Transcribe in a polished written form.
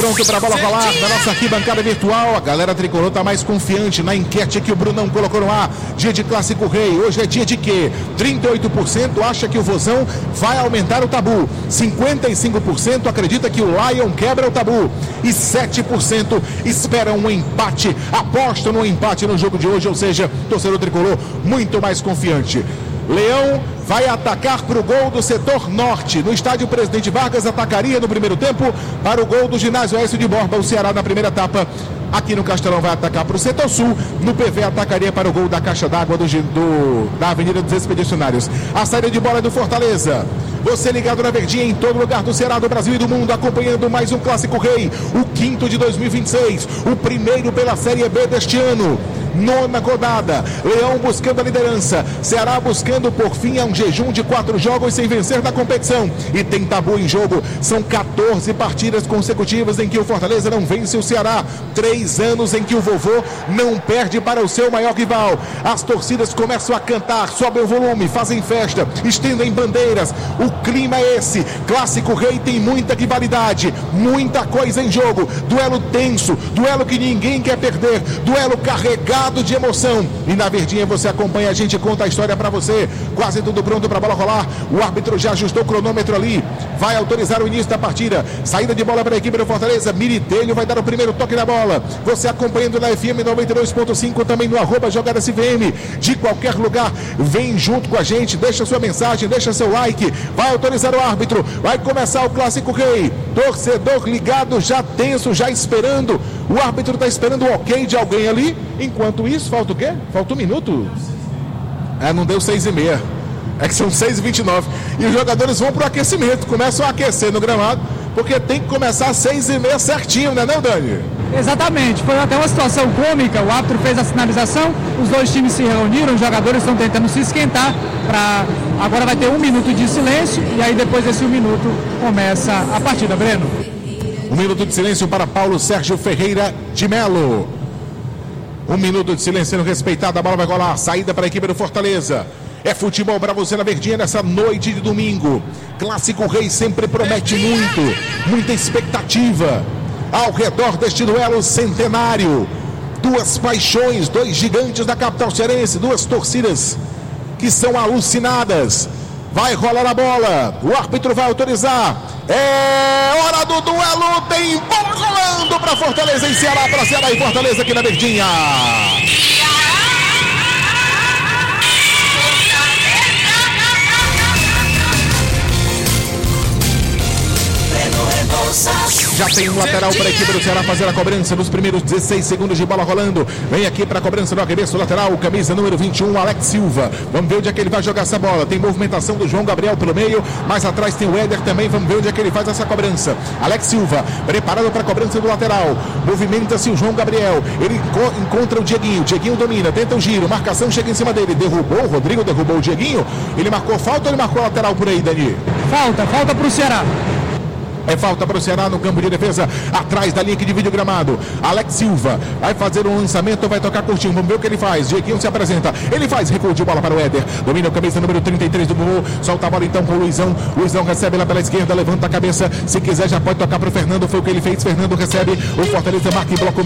pronto para a bola rolar na nossa arquibancada virtual. A galera tricolor tá mais confiante na enquete que o Brunão colocou no ar. Dia de Clássico Rei. Hoje é dia de quê? 38% acha que o Vozão vai aumentar o tabu. 55% acredita que o Lion quebra o tabu. E 7% espera um empate. Aposta no empate no jogo de hoje. Ou seja, torcedor tricolor muito mais confiante. Leão vai atacar para o gol do setor norte. No estádio Presidente Vargas, atacaria no primeiro tempo para o gol do ginásio Aécio de Borba. O Ceará na primeira etapa. Aqui no Castelão vai atacar para o setor sul. No PV atacaria para o gol da caixa d'água da Avenida dos Expedicionários. A saída de bola é do Fortaleza. Você ligado na Verdinha em todo lugar do Ceará, do Brasil e do mundo, acompanhando mais um Clássico Rei. O quinto de 2026. O primeiro pela Série B deste ano. Nona rodada, Leão buscando a liderança, Ceará buscando por fim um jejum de 4 jogos sem vencer na competição, e tem tabu em jogo. São 14 partidas consecutivas em que o Fortaleza não vence o Ceará, 3 anos em que o vovô não perde para o seu maior rival. As torcidas começam a cantar, sobem o volume, fazem festa, estendem bandeiras. O clima é esse. Clássico Rei tem muita rivalidade, muita coisa em jogo, duelo tenso, duelo que ninguém quer perder, duelo carregado de emoção. E na Verdinha você acompanha, a gente conta a história pra você. Quase tudo pronto pra bola rolar. O árbitro já ajustou o cronômetro ali. Vai autorizar o início da partida. Saída de bola para a equipe do Fortaleza. Militelho vai dar o primeiro toque na bola. Você acompanhando na FM 92.5, também no @JogadasFM. De qualquer lugar, vem junto com a gente. Deixa sua mensagem, deixa seu like. Vai autorizar o árbitro. Vai começar o Clássico Rei. Torcedor ligado, já tenso, já esperando. O árbitro está esperando o ok de alguém ali. Enquanto isso, falta o quê? Falta 1 minuto. Não deu 6h30. É que são 6h29. E os jogadores vão para o aquecimento. Começam a aquecer no gramado, porque tem que começar às 6h30 certinho, né, não, Dani? Exatamente. Foi até uma situação cômica. O árbitro fez a sinalização, os dois times se reuniram, os jogadores estão tentando se esquentar. Agora vai ter 1 minuto de silêncio e aí depois desse 1 minuto começa a partida, Breno. 1 minuto de silêncio para Paulo Sérgio Ferreira de Melo. 1 minuto de silêncio sendo respeitado, a bola vai rolar. Saída para a equipe do Fortaleza. É futebol para você na Verdinha nessa noite de domingo. Clássico Rei sempre promete muita expectativa ao redor deste duelo centenário. 2 paixões, 2 gigantes da capital cearense, 2 torcidas que são alucinadas. Vai rolar a bola, o árbitro vai autorizar. É hora do duelo, tem bola rolando para Fortaleza e Ceará, para Ceará e Fortaleza aqui na Verdinha. Já tem um lateral para a equipe do Ceará fazer a cobrança nos primeiros 16 segundos de bola rolando. Vem aqui para a cobrança do arremesso lateral, camisa número 21, Alex Silva. Vamos ver onde é que ele vai jogar essa bola. Tem movimentação do João Gabriel pelo meio, mais atrás tem o Éder também. Vamos ver onde é que ele faz essa cobrança. Alex Silva, preparado para a cobrança do lateral. Movimenta-se o João Gabriel. Ele encontra o Dieguinho. Dieguinho domina, tenta o giro. Marcação chega em cima dele. Derrubou, o Rodrigo derrubou o Dieguinho. Ele marcou falta ou ele marcou lateral por aí, Dani? Falta para o Ceará. É falta para o Ceará no campo de defesa, atrás da linha que divide o gramado. Alex Silva vai fazer um lançamento ou vai tocar curtinho. Vamos ver o que ele faz. Dieguinho se apresenta. Ele faz recuo de bola para o Éder. Domina a camisa número 33 do Bubu. Solta a bola então com o Luizão. Luizão recebe lá pela esquerda, levanta a cabeça. Se quiser já pode tocar para o Fernando. Foi o que ele fez. Fernando recebe. O Fortaleza marca em bloco